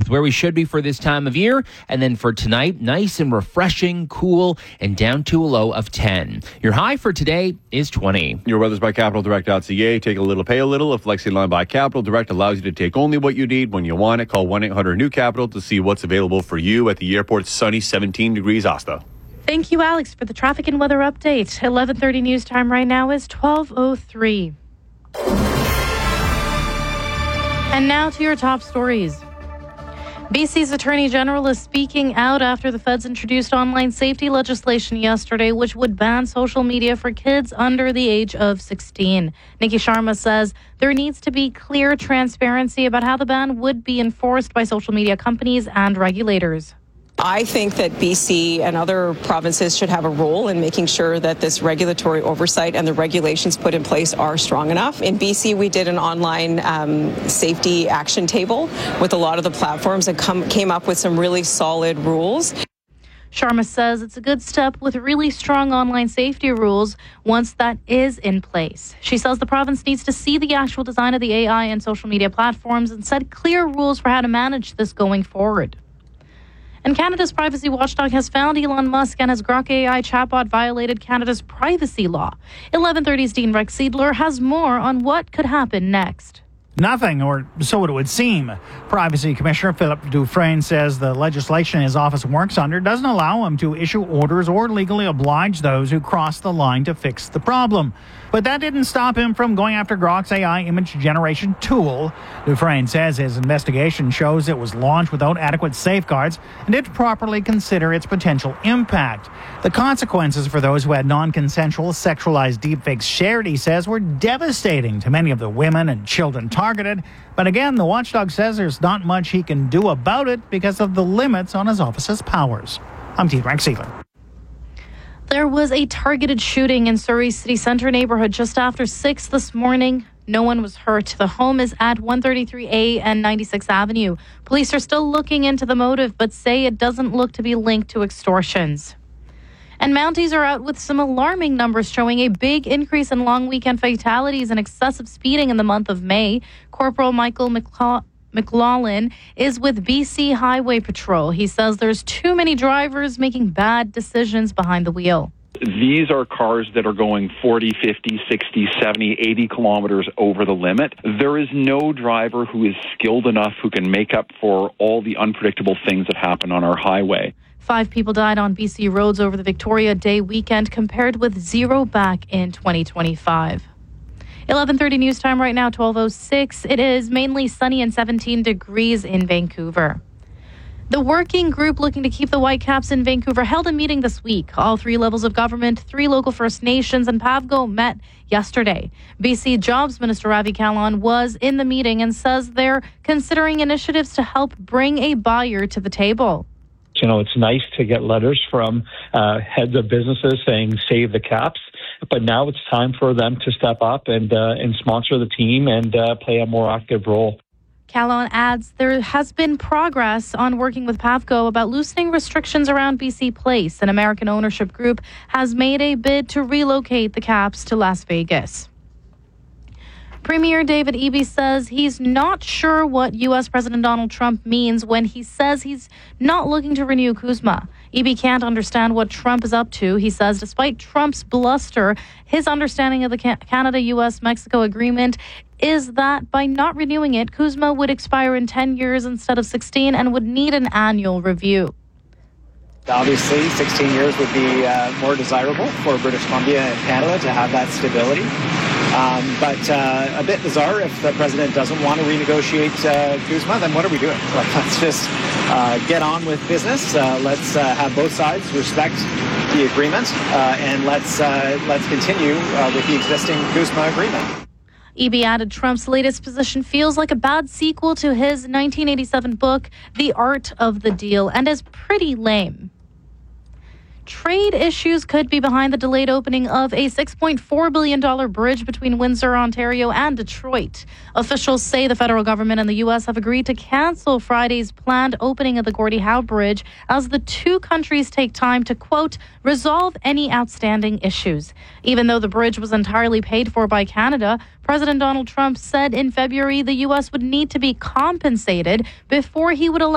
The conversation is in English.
with where we should be for this time of year. And then for tonight, nice and refreshing, cool, and down to a low of 10. Your high for today is 20. Your weather's by CapitalDirect.ca. Take a little, pay a little. A flexi line by Capital Direct allows you to take only what you need when you want it. Call 1-800-NEW-CAPITAL to see what's available for you at the airport. Sunny, 17 degrees, Asta. Thank you, Alex, for the traffic and weather update. 11:30 news time right now is 12:03. And now to your top stories. BC's Attorney General is speaking out after the feds introduced online safety legislation yesterday, which would ban social media for kids under the age of 16. Nikki Sharma says there needs to be clear transparency about how the ban would be enforced by social media companies and regulators. I think that BC and other provinces should have a role in making sure that this regulatory oversight and the regulations put in place are strong enough. In BC, we did an online safety action table with a lot of the platforms and came up with some really solid rules. Sharma says it's a good step with really strong online safety rules once that is in place. She says the province needs to see the actual design of the AI and social media platforms and set clear rules for how to manage this going forward. And Canada's privacy watchdog has found Elon Musk and his Grok AI chatbot violated Canada's privacy law. 11:30's Dean Rex Seidler has more on what could happen next. Nothing, or so it would seem. Privacy Commissioner Philip Dufresne says the legislation his office works under doesn't allow him to issue orders or legally oblige those who cross the line to fix the problem. But that didn't stop him from going after Grok's AI image generation tool. Dufresne says his investigation shows it was launched without adequate safeguards and didn't properly consider its potential impact. The consequences for those who had non-consensual sexualized deepfakes shared, he says, were devastating to many of the women and children targeted. But again, the watchdog says there's not much he can do about it because of the limits on his office's powers. I'm Dean Rex Seidler. There was a targeted shooting in Surrey's city centre neighbourhood just after 6 this morning. No one was hurt. The home is at 133A and 96th Avenue. Police are still looking into the motive, but say it doesn't look to be linked to extortions. And Mounties are out with some alarming numbers showing a big increase in long weekend fatalities and excessive speeding in the month of May. Corporal Michael McLaughlin is with BC Highway Patrol. He says there's too many drivers making bad decisions behind the wheel. These are cars that are going 40, 50, 60, 70, 80 kilometers over the limit. There is no driver who is skilled enough who can make up for all the unpredictable things that happen on our highway. 5 people died on BC roads over the Victoria Day weekend, compared with 0 back in 2025. 11:30 news time right now, 12:06. It is mainly sunny and 17 degrees in Vancouver. The working group looking to keep the Whitecaps in Vancouver held a meeting this week. All 3 levels of government, 3 local First Nations, and PAVGO met yesterday. BC Jobs Minister Ravi Kahlon was in the meeting and says they're considering initiatives to help bring a buyer to the table. You know, it's nice to get letters from heads of businesses saying save the caps, but now it's time for them to step up and sponsor the team and play a more active role. Kahlon adds there has been progress on working with PAVGO about loosening restrictions around BC Place. An American ownership group has made a bid to relocate the Caps to Las Vegas. Premier David Eby says he's not sure what U.S. President Donald Trump means when he says he's not looking to renew CUSMA. Eby can't understand what Trump is up to. He says despite Trump's bluster, his understanding of the Canada-U.S.-Mexico agreement is that by not renewing it, CUSMA would expire in 10 years instead of 16 and would need an annual review. Obviously, 16 years would be more desirable for British Columbia and Canada to have that stability. But a bit bizarre if the president doesn't want to renegotiate CUSMA, then what are we doing? Let's just get on with business. Let's have both sides respect the agreement, and let's continue with the existing CUSMA agreement. Eby added Trump's latest position feels like a bad sequel to his 1987 book, The Art of the Deal, and is pretty lame. Trade issues could be behind the delayed opening of a $6.4 billion bridge between Windsor, Ontario and Detroit. Officials say the federal government and the U.S. have agreed to cancel Friday's planned opening of the Gordie Howe Bridge as the two countries take time to, quote, resolve any outstanding issues. Even though the bridge was entirely paid for by Canada, President Donald Trump said in February the U.S. would need to be compensated before he would allow